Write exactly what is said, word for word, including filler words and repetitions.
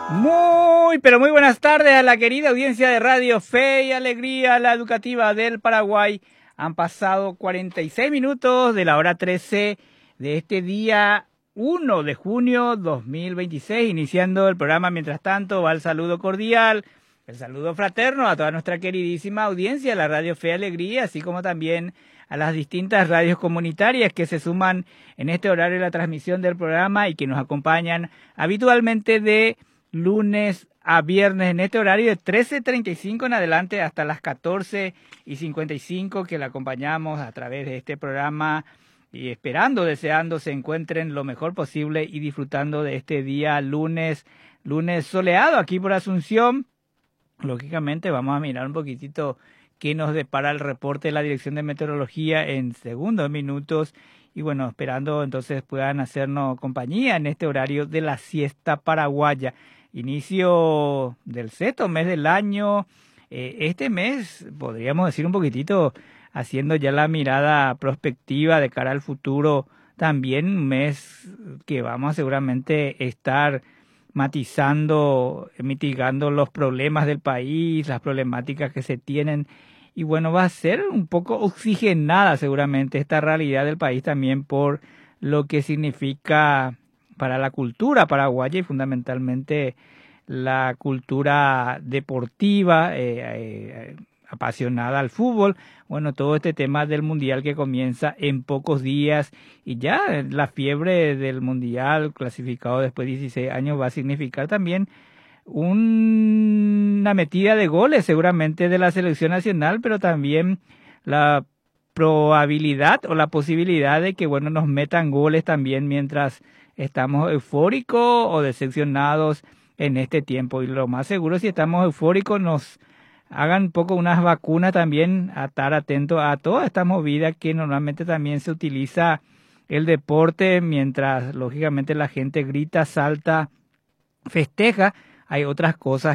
Muy, pero muy buenas tardes a la querida audiencia de Radio Fe y Alegría, la educativa del Paraguay. Han pasado cuarenta y seis minutos de la hora trece de este día uno de junio dos mil veintiséis, iniciando el programa. Mientras tanto, va el saludo cordial, el saludo fraterno a toda nuestra queridísima audiencia de la Radio Fe y Alegría, así como también a las distintas radios comunitarias que se suman en este horario de la transmisión del programa y que nos acompañan habitualmente de lunes a viernes en este horario de trece treinta y cinco en adelante hasta las catorce y cincuenta y cinco, que la acompañamos a través de este programa y esperando, deseando se encuentren lo mejor posible y disfrutando de este día lunes, lunes soleado aquí por Asunción. Lógicamente vamos a mirar un poquitito qué nos depara el reporte de la Dirección de Meteorología en segundos minutos y bueno, esperando entonces puedan hacernos compañía en este horario de la siesta paraguaya. Inicio del sexto mes del año, eh, este mes podríamos decir un poquitito haciendo ya la mirada prospectiva de cara al futuro, también un mes que vamos a seguramente estar matizando, mitigando los problemas del país, las problemáticas que se tienen y bueno, va a ser un poco oxigenada seguramente esta realidad del país también por lo que significa para la cultura paraguaya y fundamentalmente la cultura deportiva, eh, eh, apasionada al fútbol. Bueno, todo este tema del mundial que comienza en pocos días y ya la fiebre del mundial clasificado después de dieciséis años va a significar también un, una metida de goles seguramente de la selección nacional, pero también la probabilidad o la posibilidad de que bueno nos metan goles también mientras estamos eufóricos o decepcionados en este tiempo. Y lo más seguro, si estamos eufóricos, nos hagan un poco unas vacunas también, a estar atentos a toda esta movida que normalmente también se utiliza el deporte, mientras lógicamente la gente grita, salta, festeja. Hay otras cosas